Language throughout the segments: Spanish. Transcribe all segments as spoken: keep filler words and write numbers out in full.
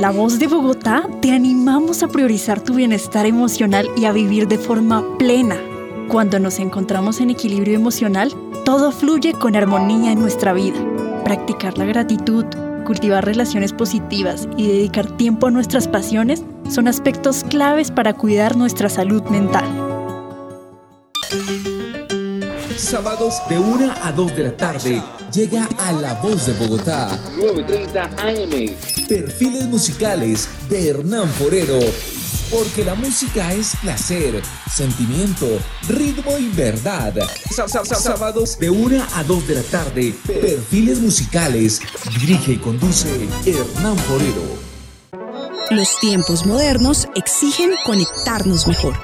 La Voz de Bogotá te animamos a priorizar tu bienestar emocional y a vivir de forma plena. Cuando nos encontramos en equilibrio emocional, todo fluye con armonía en nuestra vida. Practicar la gratitud, cultivar relaciones positivas y dedicar tiempo a nuestras pasiones son aspectos claves para cuidar nuestra salud mental. Sábados de una a dos de la tarde llega a La Voz de Bogotá. nueve treinta A M. Perfiles musicales de Hernán Forero. Porque la música es placer, sentimiento, ritmo y verdad. Sábados de una a dos de la tarde. Perfiles musicales. Dirige y conduce Hernán Forero. Los tiempos modernos exigen conectarnos mejor.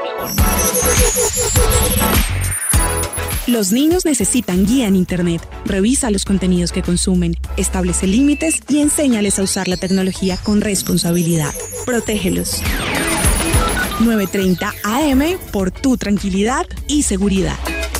Los niños necesitan guía en Internet. Revisa los contenidos que consumen, establece límites y enséñales a usar la tecnología con responsabilidad. Protégelos. nueve treinta A M por tu tranquilidad y seguridad.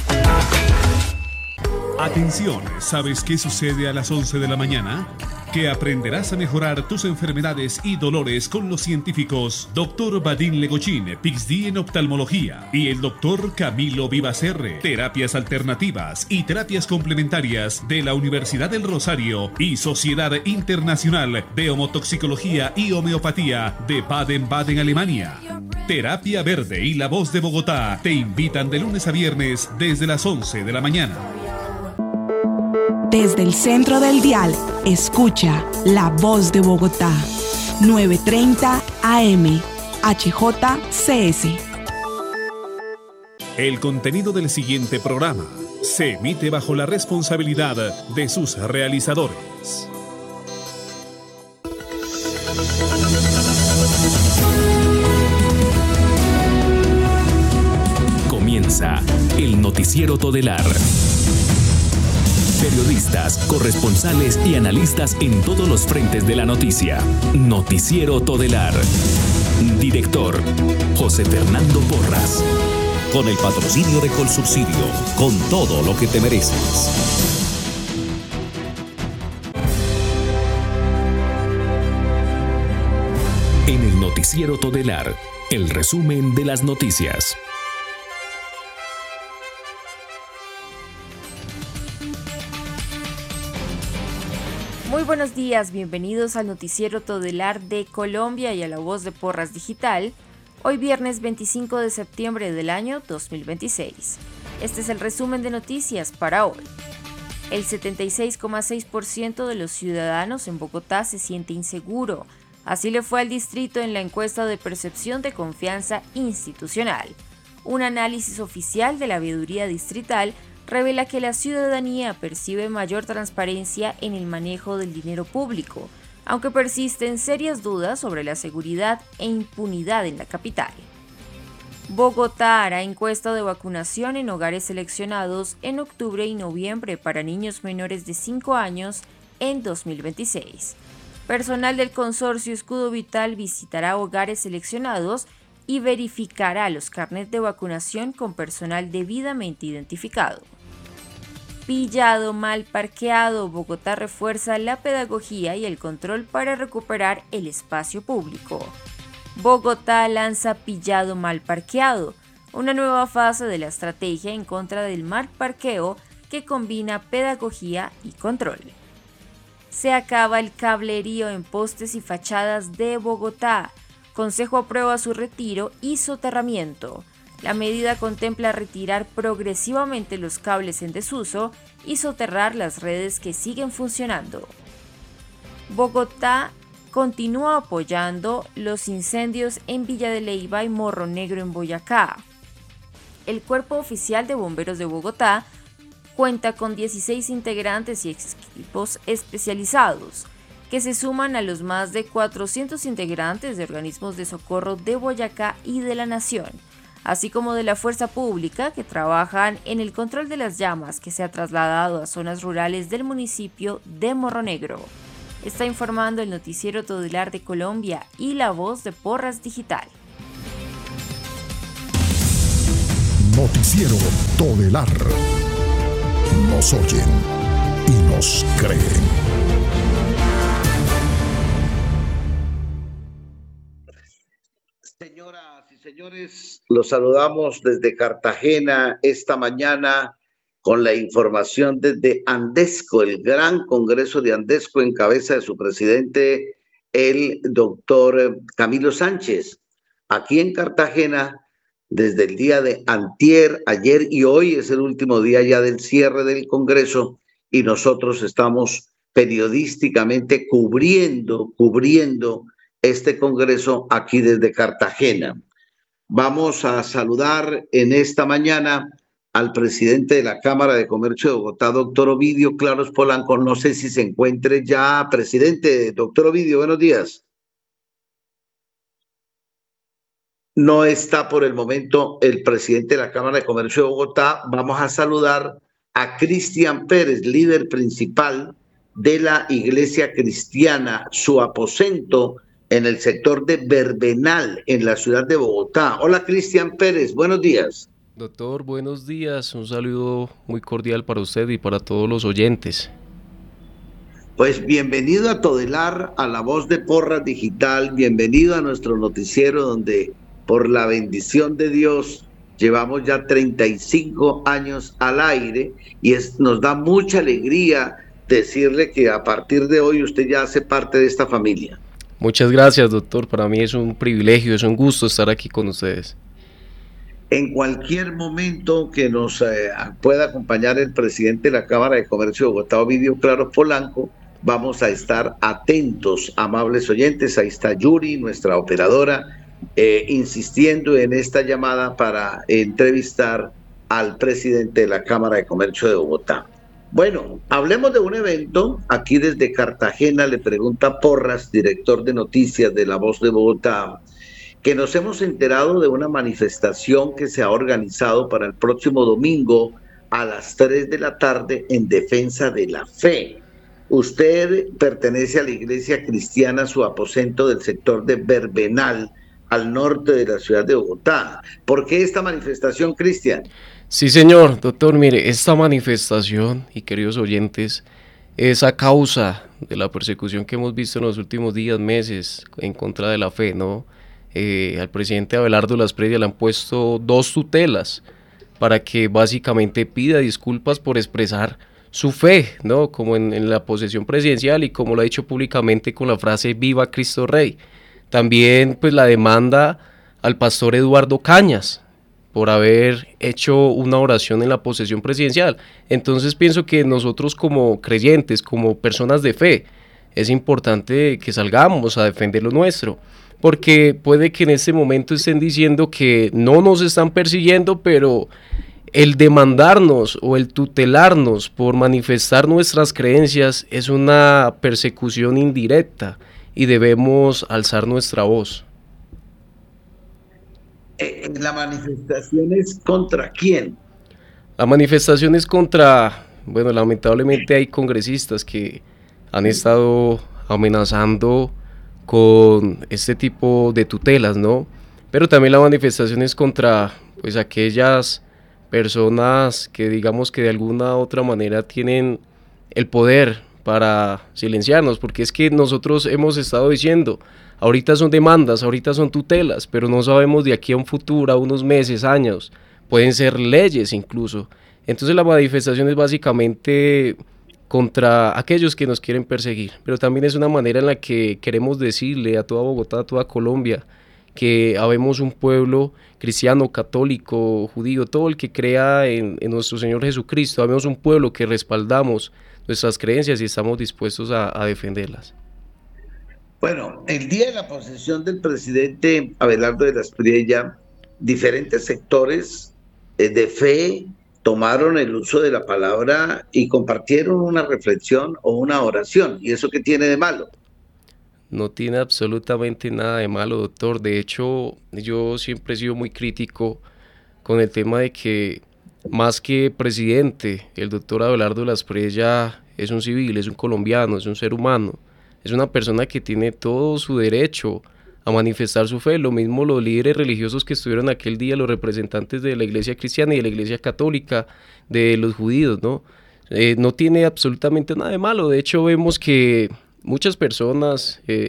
Atención, ¿sabes qué sucede a las once de la mañana? Que aprenderás a mejorar tus enfermedades y dolores con los científicos doctor Vadim Legochín, P H D en oftalmología, y el doctor Camilo Vivacerre, terapias alternativas y terapias complementarias de la Universidad del Rosario y Sociedad Internacional de Homotoxicología y Homeopatía de Baden-Baden, Alemania. Terapia Verde y La Voz de Bogotá te invitan de lunes a viernes desde las once de la mañana. Desde el centro del dial, escucha La Voz de Bogotá, nueve treinta A M, H J C S. El contenido del siguiente programa se emite bajo la responsabilidad de sus realizadores. Comienza el Noticiero Todelar. Periodistas, corresponsales y analistas en todos los frentes de la noticia. Noticiero Todelar. Director, José Fernando Porras. Con el patrocinio de Colsubsidio, con todo lo que te mereces. En el Noticiero Todelar, el resumen de las noticias. Muy buenos días, bienvenidos al Noticiero Todelar de Colombia y a La Voz de Porras Digital. Hoy viernes veinticinco de septiembre del año dos mil veintiséis. Este es el resumen de noticias para hoy. El setenta y seis coma seis por ciento de los ciudadanos en Bogotá se siente inseguro. Así le fue al distrito en la encuesta de percepción de confianza institucional. Un análisis oficial de la Veeduría Distrital revela que la ciudadanía percibe mayor transparencia en el manejo del dinero público, aunque persisten serias dudas sobre la seguridad e impunidad en la capital. Bogotá hará encuesta de vacunación en hogares seleccionados en octubre y noviembre para niños menores de cinco años en dos mil veintiséis. Personal del consorcio Escudo Vital visitará hogares seleccionados y verificará los carnets de vacunación con personal debidamente identificado. Pillado mal parqueado, Bogotá refuerza la pedagogía y el control para recuperar el espacio público. Bogotá lanza Pillado mal parqueado, una nueva fase de la estrategia en contra del mal parqueo que combina pedagogía y control. Se acaba el cablerío en postes y fachadas de Bogotá. Consejo aprueba su retiro y soterramiento. La medida contempla retirar progresivamente los cables en desuso y soterrar las redes que siguen funcionando. Bogotá continúa apoyando los incendios en Villa de Leyva y Morro Negro en Boyacá. El Cuerpo Oficial de Bomberos de Bogotá cuenta con dieciséis integrantes y equipos especializados, que se suman a los más de cuatrocientos integrantes de organismos de socorro de Boyacá y de la Nación, así como de la fuerza pública que trabajan en el control de las llamas que se ha trasladado a zonas rurales del municipio de Morro Negro. Está informando el Noticiero Todelar de Colombia y La Voz de Porras Digital. Noticiero Todelar. Nos oyen y nos creen. Señoras y señores, los saludamos desde Cartagena esta mañana con la información desde Andesco, el gran congreso de Andesco en cabeza de su presidente, el doctor Camilo Sánchez. Aquí en Cartagena, desde el día de antier, ayer y hoy es el último día ya del cierre del congreso y nosotros estamos periodísticamente cubriendo, cubriendo este congreso aquí desde Cartagena. Vamos a saludar en esta mañana al presidente de la Cámara de Comercio de Bogotá, doctor Ovidio Claros Polanco. No sé si se encuentre ya, presidente. Doctor Ovidio, buenos días. No está por el momento el presidente de la Cámara de Comercio de Bogotá. Vamos a saludar a Cristian Pérez, líder principal de la Iglesia Cristiana, su aposento en el sector de Verbenal, en la ciudad de Bogotá. Hola, Cristian Pérez, buenos días. Doctor, buenos días. Un saludo muy cordial para usted y para todos los oyentes. Pues bienvenido a Todelar, a La Voz de Porras Digital, bienvenido a nuestro noticiero donde, por la bendición de Dios, llevamos ya treinta y cinco años al aire y es, nos da mucha alegría decirle que a partir de hoy usted ya hace parte de esta familia. Muchas gracias, doctor. Para mí es un privilegio, es un gusto estar aquí con ustedes. En cualquier momento que nos eh, pueda acompañar el presidente de la Cámara de Comercio de Bogotá, Ovidio Claros Polanco, vamos a estar atentos, amables oyentes. Ahí está Yuri, nuestra operadora, eh, insistiendo en esta llamada para entrevistar al presidente de la Cámara de Comercio de Bogotá. Bueno, hablemos de un evento. Aquí desde Cartagena le pregunta Porras, director de noticias de La Voz de Bogotá, que nos hemos enterado de una manifestación que se ha organizado para el próximo domingo a las tres de la tarde en defensa de la fe. Usted pertenece a la Iglesia Cristiana, su aposento del sector de Verbenal, al norte de la ciudad de Bogotá. ¿Por qué esta manifestación, Cristian? Sí, señor, doctor, mire, esta manifestación, y queridos oyentes, es a causa de la persecución que hemos visto en los últimos días, meses, en contra de la fe, ¿no? Eh, al presidente Abelardo Lasprilla le han puesto dos tutelas para que básicamente pida disculpas por expresar su fe, ¿no? Como en, en la posesión presidencial y como lo ha dicho públicamente con la frase "Viva Cristo Rey". También, pues, la demanda al pastor Eduardo Cañas por haber hecho una oración en la posesión presidencial. Entonces pienso que nosotros como creyentes, como personas de fe, es importante que salgamos a defender lo nuestro, porque puede que en este momento estén diciendo que no nos están persiguiendo, pero el demandarnos o el tutelarnos por manifestar nuestras creencias es una persecución indirecta y debemos alzar nuestra voz. ¿La manifestación es contra quién? La manifestación es contra, bueno, lamentablemente hay congresistas que han estado amenazando con este tipo de tutelas, ¿no? Pero también la manifestación es contra, pues, aquellas personas que digamos que de alguna u otra manera tienen el poder para silenciarnos, porque es que nosotros hemos estado diciendo, ahorita son demandas, ahorita son tutelas, pero no sabemos de aquí a un futuro, a unos meses, años, pueden ser leyes incluso. Entonces la manifestación es básicamente contra aquellos que nos quieren perseguir, pero también es una manera en la que queremos decirle a toda Bogotá, a toda Colombia, que habemos un pueblo cristiano, católico, judío, todo el que crea en, en nuestro Señor Jesucristo, habemos un pueblo que respaldamos nuestras creencias y estamos dispuestos a, a defenderlas. Bueno, el día de la posesión del presidente Abelardo de Lasprilla, diferentes sectores eh, de fe tomaron el uso de la palabra y compartieron una reflexión o una oración. ¿Y eso qué tiene de malo? No tiene absolutamente nada de malo, doctor. De hecho, yo siempre he sido muy crítico con el tema de que, más que presidente, el doctor Abelardo Lasprilla es un civil, es un colombiano, es un ser humano, es una persona que tiene todo su derecho a manifestar su fe. Lo mismo los líderes religiosos que estuvieron aquel día, los representantes de la Iglesia Cristiana y de la Iglesia Católica, de los judíos, ¿no? Eh, no tiene absolutamente nada de malo. De hecho, vemos que muchas personas, eh,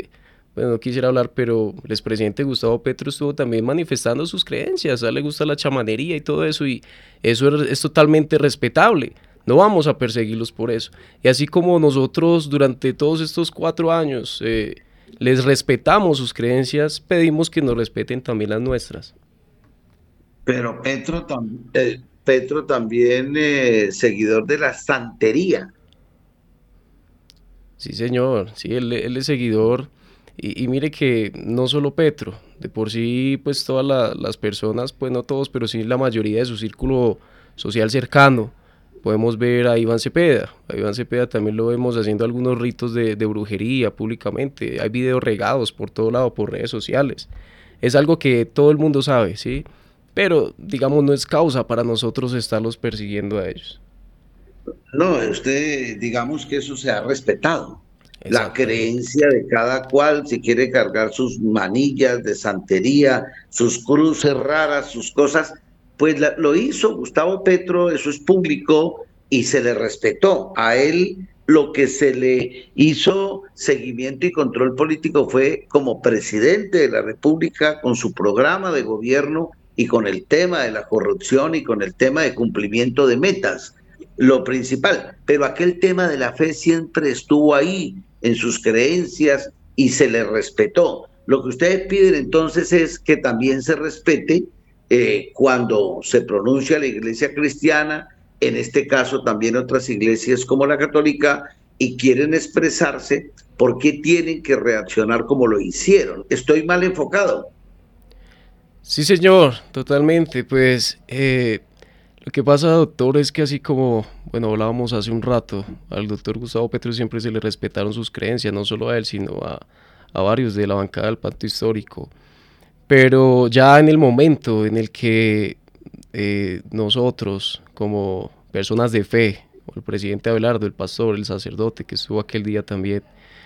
bueno, no quisiera hablar, pero el expresidente Gustavo Petro estuvo también manifestando sus creencias, a él le gusta la chamanería y todo eso, y eso es, es totalmente respetable, no vamos a perseguirlos por eso. Y así como nosotros durante todos estos cuatro años eh, les respetamos sus creencias, pedimos que nos respeten también las nuestras. Pero Petro, tam eh, Petro también eh, seguidor de la santería. Sí, señor, sí, él, él es seguidor. Y, y mire que no solo Petro, de por sí pues todas la, las personas, pues no todos, pero sí la mayoría de su círculo social cercano, podemos ver a Iván Cepeda, a Iván Cepeda también lo vemos haciendo algunos ritos de, de brujería públicamente, hay videos regados por todo lado, por redes sociales, es algo que todo el mundo sabe, ¿sí? Pero digamos no es causa para nosotros estarlos persiguiendo a ellos. No, usted digamos que eso se ha respetado. La creencia de cada cual, si quiere cargar sus manillas de santería, sus cruces raras, sus cosas, pues la, lo hizo Gustavo Petro, eso es público y se le respetó. A él lo que se le hizo seguimiento y control político fue como presidente de la República con su programa de gobierno y con el tema de la corrupción y con el tema de cumplimiento de metas, lo principal. Pero aquel tema de la fe siempre estuvo ahí, en sus creencias, y se le respetó. Lo que ustedes piden entonces es que también se respete eh, cuando se pronuncia la iglesia cristiana, en este caso también otras iglesias como la católica, y quieren expresarse, ¿por qué tienen que reaccionar como lo hicieron? ¿Estoy mal enfocado? Sí, señor, totalmente. Pues eh, lo que pasa, doctor, es que así como, bueno, hablábamos hace un rato, al doctor Gustavo Petro siempre se le respetaron sus creencias, no solo a él, sino a, a varios de la bancada del Pacto Histórico. Pero ya en el momento en el que eh, nosotros, como personas de fe, o el presidente Abelardo, el pastor, el sacerdote que estuvo aquel día también,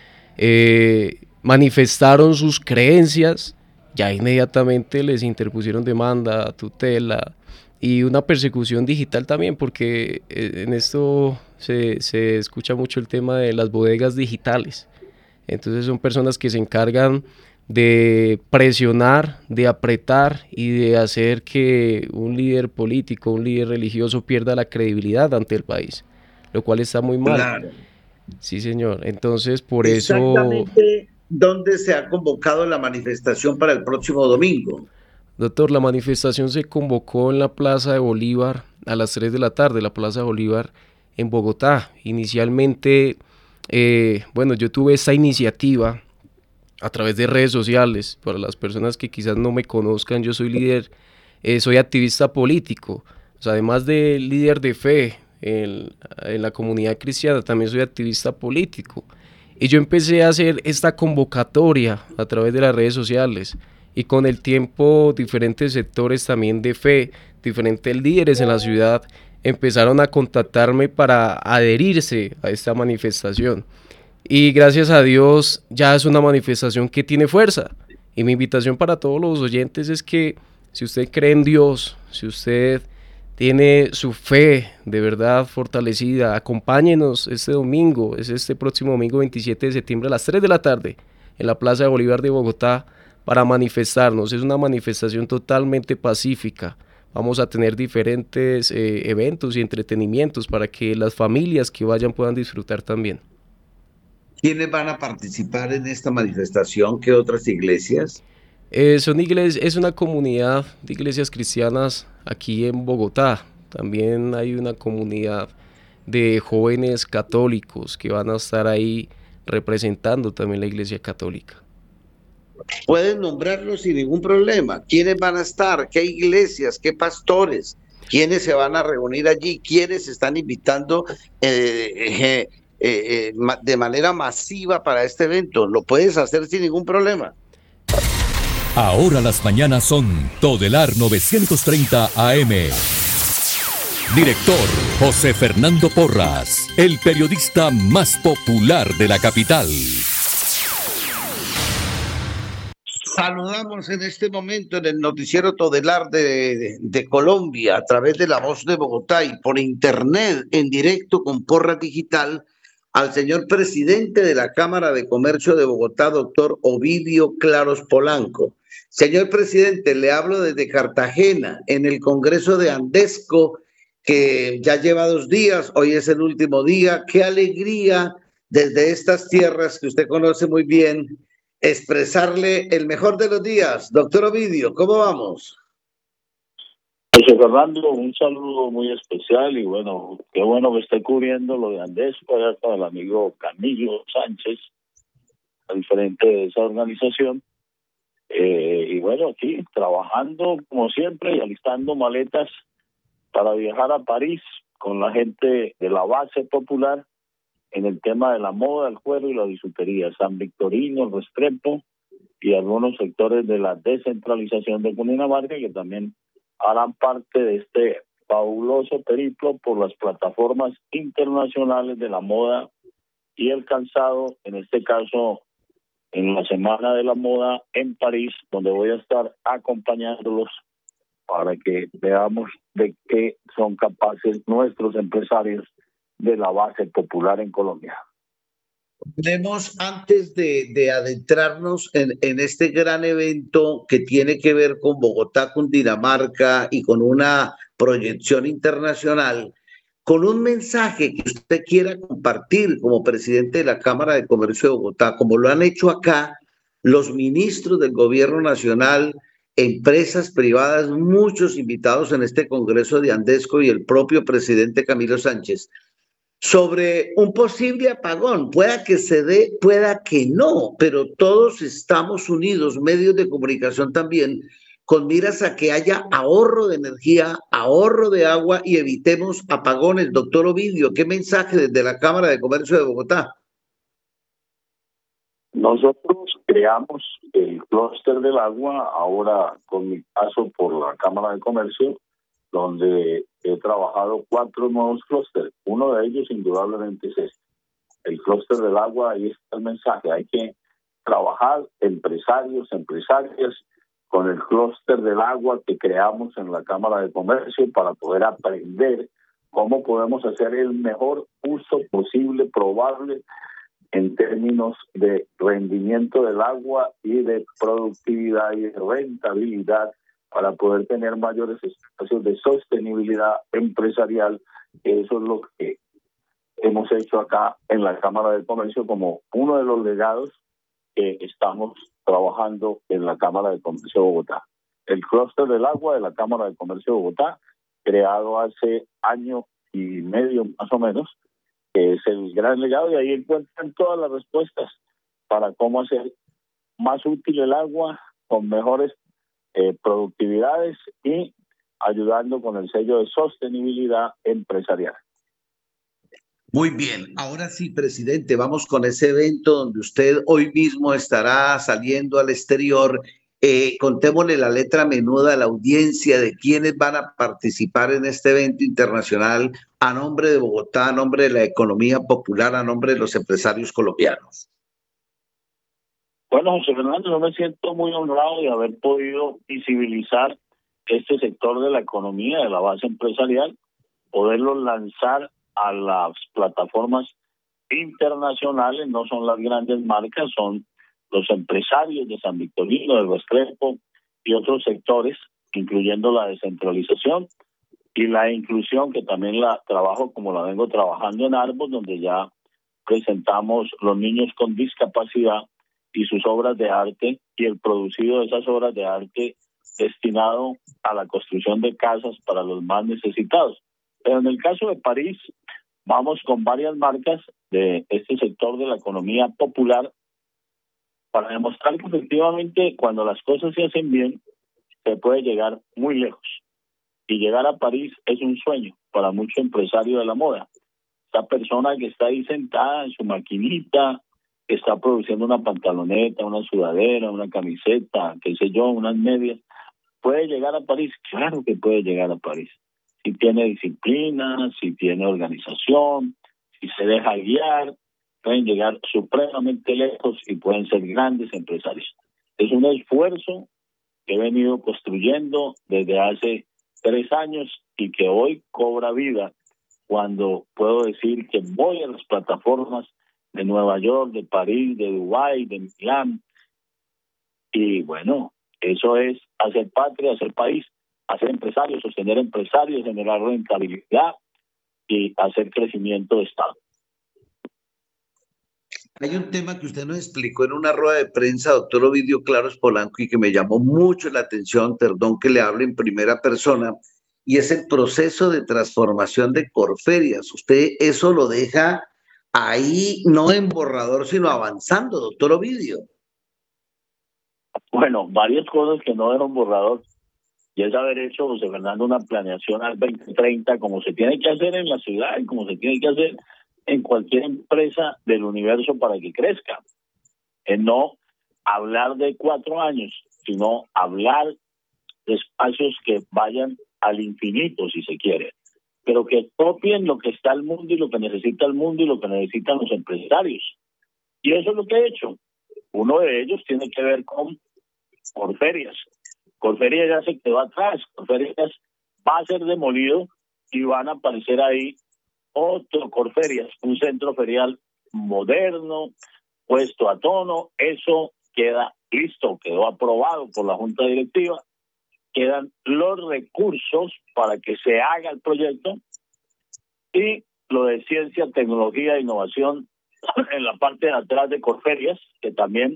eh, manifestaron sus creencias, ya inmediatamente les interpusieron demanda, tutela y una persecución digital también, porque en esto se, se escucha mucho el tema de las bodegas digitales. Entonces son personas que se encargan de presionar, de apretar y de hacer que un líder político, un líder religioso pierda la credibilidad ante el país, lo cual está muy mal. Claro. Sí, señor. Entonces, por Exactamente. eso... ¿Dónde se ha convocado la manifestación para el próximo domingo? Doctor, la manifestación se convocó en la Plaza de Bolívar a las tres de la tarde, la Plaza de Bolívar en Bogotá. Inicialmente, eh, bueno, yo tuve esta iniciativa a través de redes sociales. Para las personas que quizás no me conozcan, yo soy líder, eh, soy activista político. O sea, además de líder de fe en, en la comunidad cristiana, también soy activista político. Y yo empecé a hacer esta convocatoria a través de las redes sociales y con el tiempo diferentes sectores también de fe, diferentes líderes en la ciudad empezaron a contactarme para adherirse a esta manifestación. Y gracias a Dios ya es una manifestación que tiene fuerza. Y mi invitación para todos los oyentes es que si usted cree en Dios, si usted tiene su fe de verdad fortalecida, acompáñenos este domingo, es este próximo domingo veintisiete de septiembre a las tres de la tarde en la Plaza de Bolívar de Bogotá para manifestarnos. Es una manifestación totalmente pacífica. Vamos a tener diferentes eh, eventos y entretenimientos para que las familias que vayan puedan disfrutar también. ¿Quiénes van a participar en esta manifestación? ¿Qué otras iglesias? Eh, son iglesias, es una comunidad de iglesias cristianas aquí en Bogotá. También hay una comunidad de jóvenes católicos que van a estar ahí representando también la iglesia católica. Pueden nombrarlos sin ningún problema. ¿Quiénes van a estar? ¿Qué iglesias? ¿Qué pastores? ¿Quiénes se van a reunir allí? ¿Quiénes están invitando eh, eh, eh, eh, de manera masiva para este evento? Lo puedes hacer sin ningún problema. Ahora las mañanas son Todelar novecientos treinta A M. Director José Fernando Porras, el periodista más popular de la capital. Saludamos en este momento en el noticiero Todelar de, de, de Colombia a través de La Voz de Bogotá y por internet en directo con Porras Digital al señor presidente de la Cámara de Comercio de Bogotá, doctor Ovidio Claros Polanco. Señor presidente, le hablo desde Cartagena, en el Congreso de Andesco, que ya lleva dos días, hoy es el último día. Qué alegría desde estas tierras que usted conoce muy bien, expresarle el mejor de los días. Doctor Ovidio, ¿cómo vamos? José Fernando, un saludo muy especial y bueno, qué bueno que esté cubriendo lo de Andesco, allá con el amigo Camilo Sánchez, al frente de esa organización. Eh, y bueno, aquí trabajando como siempre y alistando maletas para viajar a París con la gente de la base popular en el tema de la moda, el cuero y la bisutería, San Victorino, Restrepo y algunos sectores de la descentralización de Cundinamarca que también harán parte de este fabuloso periplo por las plataformas internacionales de la moda y el calzado, en este caso en la Semana de la Moda en París, donde voy a estar acompañándolos para que veamos de qué son capaces nuestros empresarios de la base popular en Colombia. Tenemos, antes de, de adentrarnos en, en este gran evento que tiene que ver con Bogotá, Cundinamarca y con una proyección internacional, con un mensaje que usted quiera compartir como presidente de la Cámara de Comercio de Bogotá, como lo han hecho acá los ministros del Gobierno Nacional, empresas privadas, muchos invitados en este Congreso de Andesco y el propio presidente Camilo Sánchez, sobre un posible apagón. Pueda que se dé, pueda que no, pero todos estamos unidos, medios de comunicación también, con miras a que haya ahorro de energía, ahorro de agua y evitemos apagones. Doctor Ovidio, ¿qué mensaje desde la Cámara de Comercio de Bogotá? Nosotros creamos el clúster del agua, ahora con mi paso por la Cámara de Comercio, donde he trabajado cuatro nuevos clústeres. Uno de ellos indudablemente es este, el clúster del agua. Ahí está el mensaje, hay que trabajar empresarios, empresarias, con el clúster del agua que creamos en la Cámara de Comercio para poder aprender cómo podemos hacer el mejor uso posible, probable, en términos de rendimiento del agua y de productividad y de rentabilidad para poder tener mayores espacios de sostenibilidad empresarial. Eso es lo que hemos hecho acá en la Cámara de Comercio como uno de los legados que estamos trabajando en la Cámara de Comercio de Bogotá. El clúster del agua de la Cámara de Comercio de Bogotá, creado hace año y medio más o menos, que es el gran legado, y ahí encuentran todas las respuestas para cómo hacer más útil el agua con mejores eh, productividades y ayudando con el sello de sostenibilidad empresarial. Muy bien, ahora sí, presidente, vamos con ese evento donde usted hoy mismo estará saliendo al exterior. Eh, contémosle la letra menuda a la audiencia de quiénes van a participar en este evento internacional a nombre de Bogotá, a nombre de la economía popular, a nombre de los empresarios colombianos. Bueno, José Fernando, yo me siento muy honrado de haber podido visibilizar este sector de la economía, de la base empresarial, poderlo lanzar a las plataformas internacionales. No son las grandes marcas, son los empresarios de San Victorino, de Restrepo y otros sectores, incluyendo la descentralización y la inclusión, que también la trabajo como la vengo trabajando en Arbos, donde ya presentamos los niños con discapacidad y sus obras de arte y el producido de esas obras de arte destinado a la construcción de casas para los más necesitados. Pero en el caso de París, vamos con varias marcas de este sector de la economía popular para demostrar que efectivamente cuando las cosas se hacen bien, se puede llegar muy lejos. Y llegar a París es un sueño para mucho empresario de la moda. Esta persona que está ahí sentada en su maquinita, que está produciendo una pantaloneta, una sudadera, una camiseta, qué sé yo, unas medias, ¿puede llegar a París? Claro que puede llegar a París. Si tiene disciplina, si tiene organización, si se deja guiar, pueden llegar supremamente lejos y pueden ser grandes empresarios. Es un esfuerzo que he venido construyendo desde hace tres años y que hoy cobra vida cuando puedo decir que voy a las plataformas de Nueva York, de París, de Dubái, de Milán. Y bueno, eso es hacer patria, hacer país, hacer empresarios, sostener empresarios, generar rentabilidad y hacer crecimiento de Estado. Hay un tema que usted nos explicó en una rueda de prensa, doctor Ovidio Claros Polanco, y que me llamó mucho la atención, perdón que le hable en primera persona, y es el proceso de transformación de Corferias. Usted eso lo deja ahí, no en borrador, sino avanzando, doctor Ovidio. Bueno, varias cosas que no eran borrador, y es haber hecho, José Fernando, una planeación al veinte treinta, como se tiene que hacer en la ciudad y como se tiene que hacer en cualquier empresa del universo para que crezca. En no hablar de cuatro años, sino hablar de espacios que vayan al infinito, si se quiere, pero que copien lo que está el mundo y lo que necesita el mundo y lo que necesitan los empresarios. Y eso es lo que he hecho. Uno de ellos tiene que ver con Corferias. Corferias ya se quedó atrás. Corferias va a ser demolido y van a aparecer ahí otro Corferias, un centro ferial moderno, puesto a tono. Eso queda listo, quedó aprobado por la Junta Directiva. Quedan los recursos para que se haga el proyecto y lo de ciencia, tecnología e innovación en la parte de atrás de Corferias, que también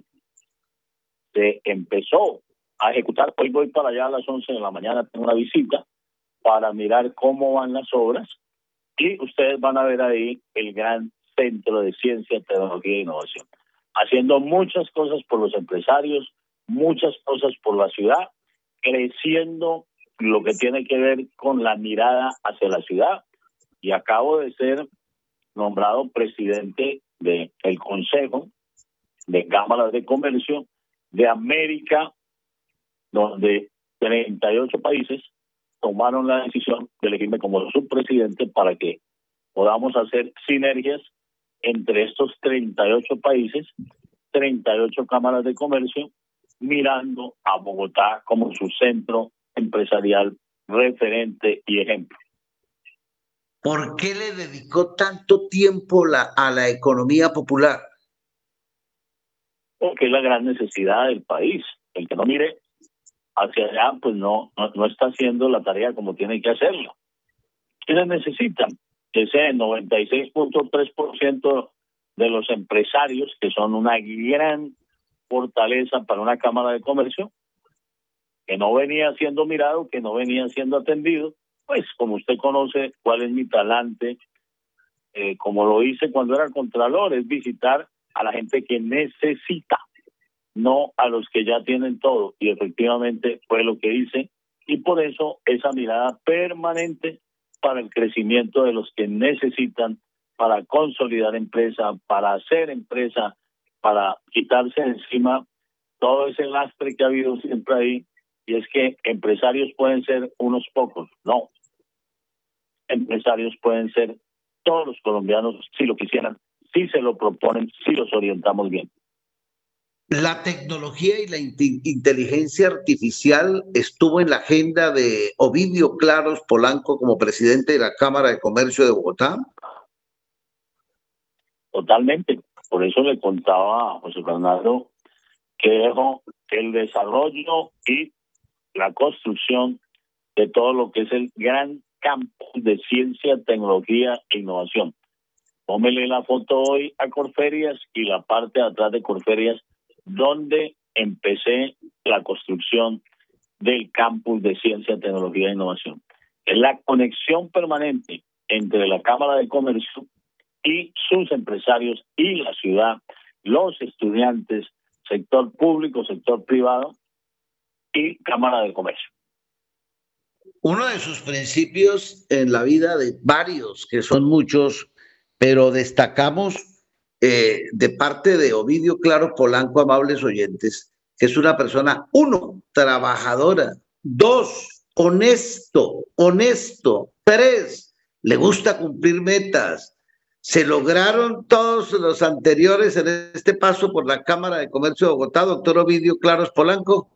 se empezó a ejecutar. Hoy voy para allá a las once de la mañana, tengo una visita para mirar cómo van las obras y ustedes van a ver ahí el gran centro de ciencia, tecnología e innovación, haciendo muchas cosas por los empresarios, muchas cosas por la ciudad, creciendo lo que tiene que ver con la mirada hacia la ciudad. Y acabo de ser nombrado presidente del Consejo de Cámaras de Comercio de América, donde treinta y ocho países tomaron la decisión de elegirme como subpresidente para que podamos hacer sinergias entre estos treinta y ocho países, treinta y ocho cámaras de comercio, mirando a Bogotá como su centro empresarial referente y ejemplo. ¿Por qué le dedicó tanto tiempo la, a la economía popular? Porque es la gran necesidad del país. El que no mire hacia allá, pues no, no, no está haciendo la tarea como tiene que hacerlo. ¿Quiénes necesitan? Ese noventa y seis punto tres por ciento de los empresarios, que son una gran fortaleza para una cámara de comercio, que no venía siendo mirado, que no venía siendo atendido. Pues como usted conoce cuál es mi talante, eh, como lo hice cuando era contralor, es visitar a la gente que necesita, no a los que ya tienen todo. Y efectivamente fue lo que hice, y por eso esa mirada permanente para el crecimiento de los que necesitan, para consolidar empresa, para hacer empresa, para quitarse de encima todo ese lastre que ha habido siempre ahí. Y es que empresarios pueden ser unos pocos, no. Empresarios pueden ser todos los colombianos si lo quisieran, si se lo proponen, si los orientamos bien. La tecnología y la inteligencia artificial estuvo en la agenda de Ovidio Claros Polanco como presidente de la Cámara de Comercio de Bogotá. Totalmente. Por eso le contaba a José Fernando que dejo el desarrollo y la construcción de todo lo que es el gran campo de ciencia, tecnología e innovación. Tómele la foto hoy a Corferias y la parte de atrás de Corferias, donde empecé la construcción del campus de ciencia, tecnología e innovación. Es la conexión permanente entre la Cámara de Comercio y sus empresarios y la ciudad, los estudiantes, sector público, sector privado y Cámara de Comercio. Uno de sus principios en la vida de varios, que son muchos, pero destacamos eh, de parte de Ovidio Claros Polanco, amables oyentes, que es una persona, uno, trabajadora, dos, honesto, honesto, tres, le gusta cumplir metas. ¿Se lograron todos los anteriores en este paso por la Cámara de Comercio de Bogotá, doctor Ovidio Claros Polanco?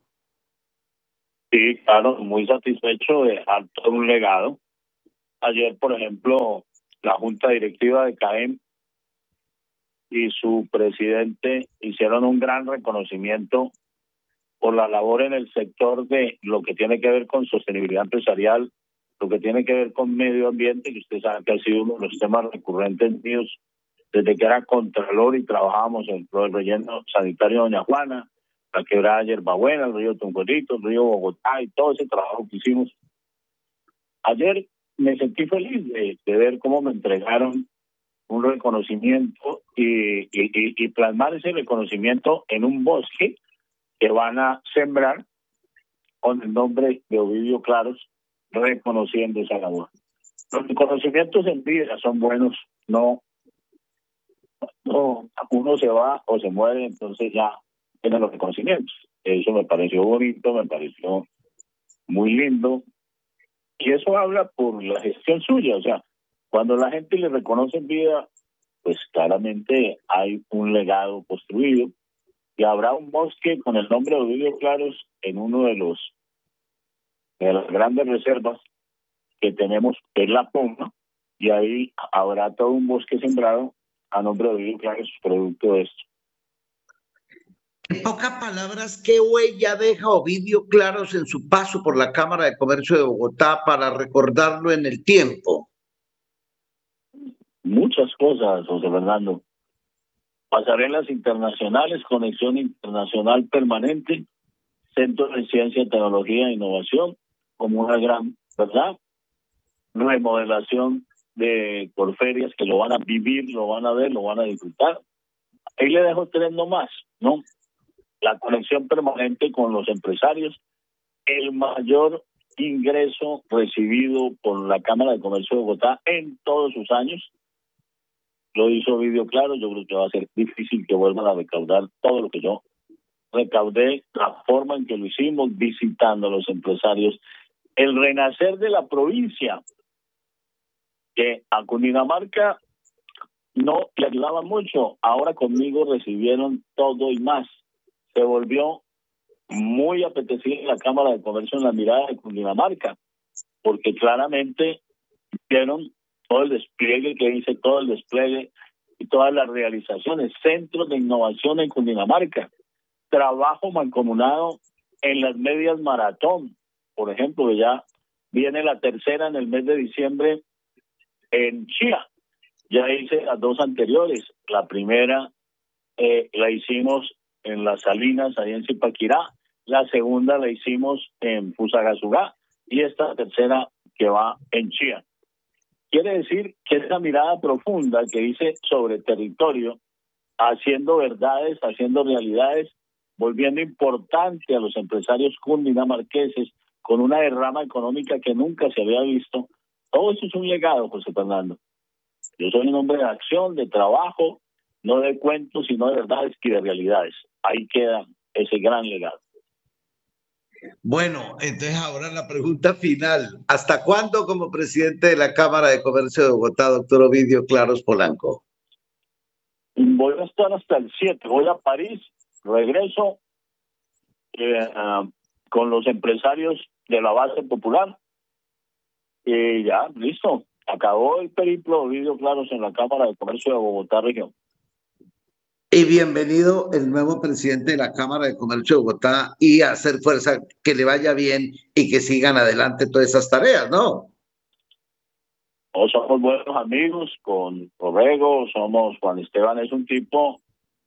Sí, claro, muy satisfecho de dejar todo un legado. Ayer, por ejemplo, la junta directiva de CAEM y su presidente hicieron un gran reconocimiento por la labor en el sector de lo que tiene que ver con sostenibilidad empresarial, lo que tiene que ver con medio ambiente, que usted sabe que ha sido uno de los temas recurrentes míos desde que era contralor y trabajábamos en el relleno sanitario de Doña Juana, la quebrada Yerbabuena, el río Tunguelito, el río Bogotá y todo ese trabajo que hicimos. Ayer me sentí feliz de, de ver cómo me entregaron un reconocimiento y, y, y plasmar ese reconocimiento en un bosque que van a sembrar con el nombre de Ovidio Claros, reconociendo esa labor. Los reconocimientos en vida son buenos, no, no uno se va o se muere, entonces ya tienen los reconocimientos. Eso me pareció bonito, me pareció muy lindo, y eso habla por la gestión suya. O sea, cuando la gente le reconoce en vida, pues claramente hay un legado construido, y habrá un bosque con el nombre de Ovidio Claros en uno de los de las grandes reservas que tenemos, que es La Poma, y ahí habrá todo un bosque sembrado a nombre de Ovidio Claros, producto de esto. En pocas palabras, ¿qué huella deja Ovidio Claros en su paso por la Cámara de Comercio de Bogotá para recordarlo en el tiempo? Muchas cosas, José Fernando. Pasarelas internacionales, conexión internacional permanente, centro de ciencia, tecnología e innovación, como una gran verdad, remodelación de Corferias que lo van a vivir, lo van a ver, lo van a disfrutar. Ahí le dejo tres nomás, ¿no? La conexión permanente con los empresarios, el mayor ingreso recibido por la Cámara de Comercio de Bogotá en todos sus años, lo hizo Ovidio Claros. Yo creo que va a ser difícil que vuelvan a recaudar todo lo que yo recaudé, la forma en que lo hicimos, visitando a los empresarios, el renacer de la provincia, que a Cundinamarca no le ayudaba mucho, ahora conmigo recibieron todo y más. Se volvió muy apetecible la Cámara de Comercio en la mirada de Cundinamarca, porque claramente vieron todo el despliegue que hice, todo el despliegue y todas las realizaciones, centros de innovación en Cundinamarca, trabajo mancomunado en las medias maratón, por ejemplo, que ya viene la tercera en el mes de diciembre en Chía. Ya hice las dos anteriores. La primera eh, la hicimos en Las Salinas, ahí en Zipaquirá. La segunda la hicimos en Fusagasugá. Y esta tercera que va en Chía. Quiere decir que esa mirada profunda que hice sobre territorio, haciendo verdades, haciendo realidades, volviendo importante a los empresarios cundinamarqueses, con una derrama económica que nunca se había visto. Todo eso es un legado, José Fernando. Yo soy un hombre de acción, de trabajo, no de cuentos, sino de verdades y de realidades. Ahí queda ese gran legado. Bueno, entonces ahora la pregunta final. ¿Hasta cuándo como presidente de la Cámara de Comercio de Bogotá, doctor Ovidio Claros Polanco? Voy a estar hasta el siete. Voy a París, regreso eh, uh, con los empresarios de la base popular. Y ya, listo. Acabó el periplo de Ovidio Claros en la Cámara de Comercio de Bogotá Región. Y bienvenido el nuevo presidente de la Cámara de Comercio de Bogotá, y a hacer fuerza, que le vaya bien y que sigan adelante todas esas tareas, ¿no? O somos buenos amigos con Borrego, somos, Juan Esteban es un tipo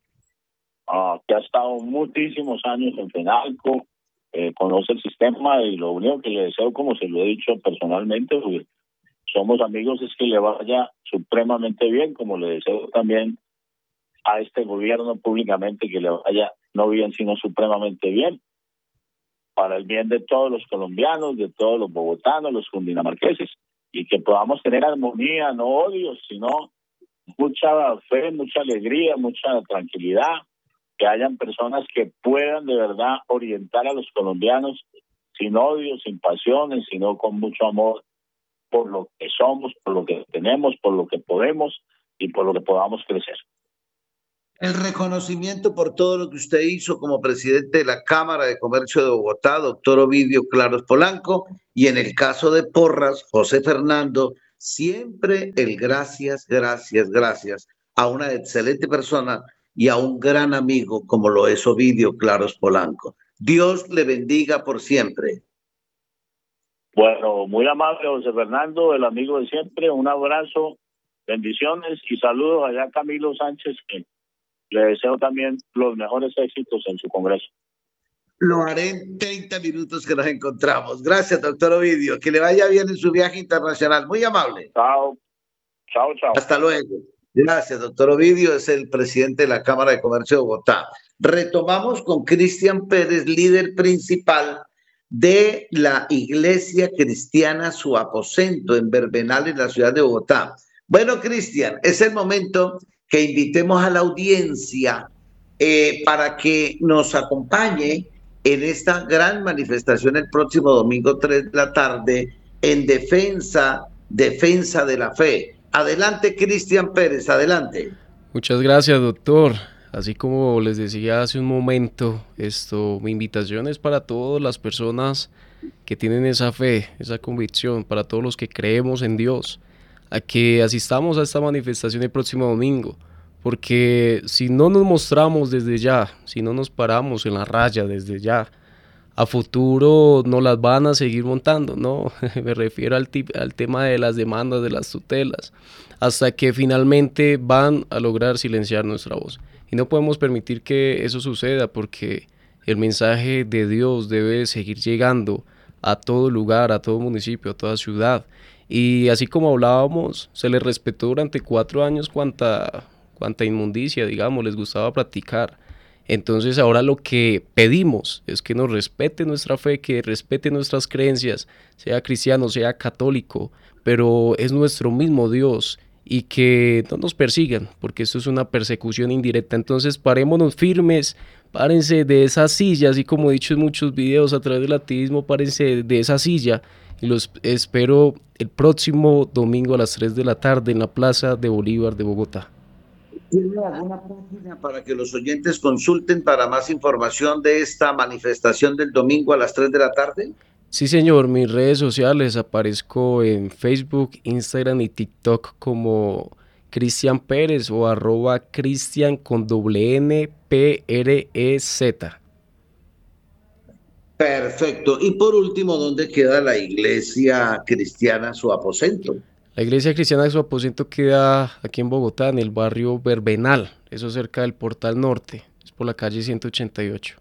uh, que ha estado muchísimos años en FENALCO, eh, conoce el sistema, y lo único que le deseo, como se lo he dicho personalmente, porque somos amigos, es que le vaya supremamente bien, como le deseo también a este gobierno públicamente que le vaya no bien, sino supremamente bien, para el bien de todos los colombianos, de todos los bogotanos, los cundinamarqueses, y que podamos tener armonía, no odios, sino mucha fe, mucha alegría, mucha tranquilidad, que hayan personas que puedan de verdad orientar a los colombianos sin odios, sin pasiones, sino con mucho amor por lo que somos, por lo que tenemos, por lo que podemos y por lo que podamos crecer. El reconocimiento por todo lo que usted hizo como presidente de la Cámara de Comercio de Bogotá, doctor Ovidio Claros Polanco, y en el caso de Porras, José Fernando, Siempre el gracias, gracias, gracias a una excelente persona y a un gran amigo como lo es Ovidio Claros Polanco. Dios le bendiga por siempre. Bueno, muy amable José Fernando, el amigo de siempre. Un abrazo, bendiciones y saludos allá a Camilo Sánchez, que le deseo también los mejores éxitos en su congreso. Lo haré en treinta minutos que nos encontramos. Gracias, doctor Ovidio. Que le vaya bien en su viaje internacional. Muy amable. Chao. Chao, chao. Hasta luego. Gracias, doctor Ovidio. Es el presidente de la Cámara de Comercio de Bogotá. Retomamos con Cristian Pérez, líder principal de la Iglesia Cristiana Su Aposento en Verbenal, en la ciudad de Bogotá. Bueno, Cristian, es el momento que invitemos a la audiencia eh, para que nos acompañe en esta gran manifestación el próximo domingo tres de la tarde en defensa, defensa de la fe. Adelante, Cristian Pérez, adelante. Muchas gracias, doctor. Así como les decía hace un momento, esto, mi invitación es para todas las personas que tienen esa fe, esa convicción, para todos los que creemos en Dios, a que asistamos a esta manifestación el próximo domingo. Porque si no nos mostramos desde ya, si no nos paramos en la raya desde ya, a futuro nos las van a seguir montando, ¿no? Me refiero al, al tema de las demandas, de las tutelas, hasta que finalmente van a lograr silenciar nuestra voz. Y no podemos permitir que eso suceda porque el mensaje de Dios debe seguir llegando a todo lugar, a todo municipio, a toda ciudad. Y así como hablábamos, se les respetó durante cuatro años cuánta... cuánta inmundicia, digamos, les gustaba practicar. Entonces ahora lo que pedimos es que nos respete nuestra fe, que respete nuestras creencias, sea cristiano, sea católico, pero es nuestro mismo Dios y que no nos persigan, porque esto es una persecución indirecta. Entonces parémonos firmes, párense de esa silla, así como he dicho en muchos videos a través del activismo, párense de esa silla y los espero el próximo domingo a las tres de la tarde en la Plaza de Bolívar de Bogotá. ¿Tiene alguna página para que los oyentes consulten para más información de esta manifestación del domingo a las tres de la tarde? Sí, señor, mis redes sociales aparezco en Facebook, Instagram y TikTok como Cristian Pérez o arroba Cristian con doble N P R E Z. Perfecto. Y por último, ¿dónde queda la Iglesia Cristiana Su Aposento? La Iglesia Cristiana de Su Aposento queda aquí en Bogotá, en el barrio Verbenal, eso cerca del Portal Norte, es por la calle ciento ochenta y ocho.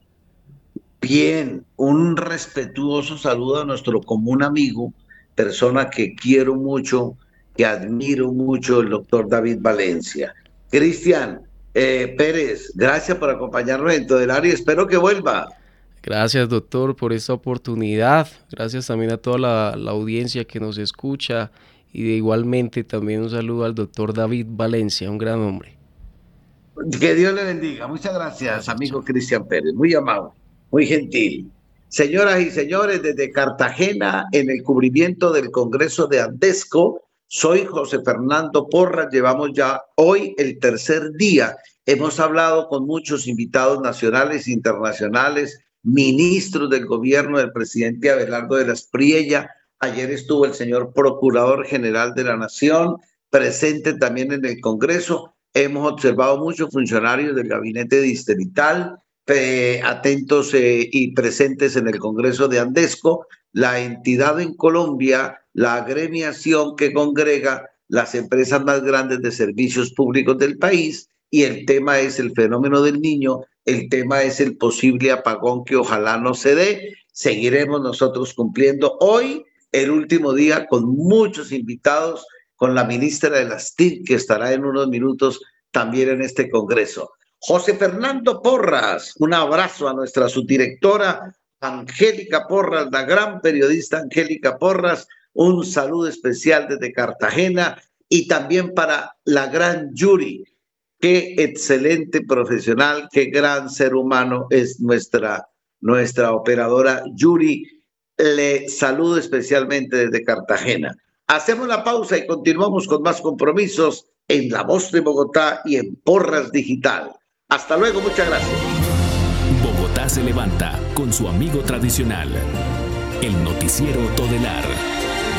Bien, un respetuoso saludo a nuestro común amigo, persona que quiero mucho, que admiro mucho, el doctor David Valencia. Cristian eh, Pérez, gracias por acompañarnos en todo el área, espero que vuelva. Gracias, doctor, por esta oportunidad, gracias también a toda la, la audiencia que nos escucha. Y de igualmente también un saludo al doctor David Valencia, un gran hombre. Que Dios le bendiga. Muchas gracias, amigo Cristian Pérez. Muy amable, muy gentil. Señoras y señores, desde Cartagena, en el cubrimiento del Congreso de Andesco, soy José Fernando Porras. Llevamos ya hoy el tercer día. Hemos hablado con muchos invitados nacionales e internacionales, ministros del gobierno del presidente Abelardo de la Espriella. Ayer estuvo el señor Procurador General de la Nación presente también en el Congreso. Hemos observado muchos funcionarios del gabinete distrital eh, atentos eh, y presentes en el Congreso de Andesco, la entidad en Colombia, la agremiación que congrega las empresas más grandes de servicios públicos del país, y el tema es el fenómeno del niño, el tema es el posible apagón que ojalá no se dé. Seguiremos nosotros cumpliendo hoy el último día con muchos invitados, con la ministra de las T I C, que estará en unos minutos también en este congreso. José Fernando Porras, un abrazo a nuestra subdirectora Angélica Porras, la gran periodista Angélica Porras, un saludo especial desde Cartagena, y también para la gran Yuri. Qué excelente profesional, qué gran ser humano es nuestra, nuestra operadora Yuri. Le saludo especialmente desde Cartagena. Hacemos la pausa y continuamos con más compromisos en La Voz de Bogotá y en Porras Digital. Hasta luego, muchas gracias. Bogotá se levanta con su amigo tradicional, el noticiero Todelar.